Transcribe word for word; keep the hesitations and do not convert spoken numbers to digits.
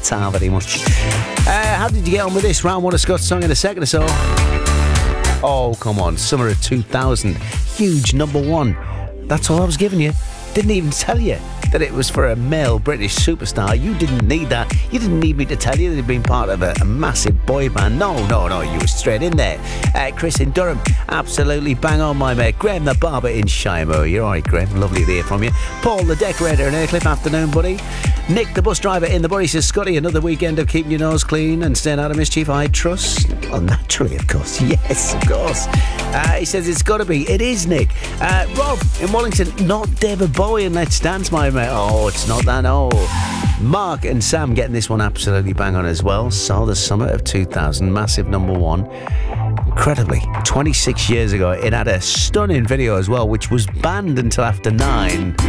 ta very much. Uh, how did you get on with this? Round one of Scott's song in a second or so. Oh, come on. Summer of two thousand. Huge number one. That's all I was giving you. Didn't even tell you that it was for a male British superstar. You didn't need that. You didn't need me to tell you that he'd been part of a, a massive boy band. No, no, no, you were straight in there. Uh, Chris in Durham, absolutely bang on, my mate. Graham the barber in Shimo. You're all right, Graham. Lovely to hear from you. Paul the decorator in Aycliffe. Afternoon, buddy. Nick the bus driver in the Bury says, Scotty, another weekend of keeping your nose clean and staying out of mischief, I trust. Well, naturally, of course. Yes, of course. Uh, he says it's got to be. It is, Nick. Uh, Rob in Wallington, not David Bowie and Let's Dance, my mate. Oh, it's not that old. Mark and Sam getting this one absolutely bang on as well. Saw the summer of two thousand, massive number one. Incredibly, twenty-six years ago, it had a stunning video as well, which was banned until after nine.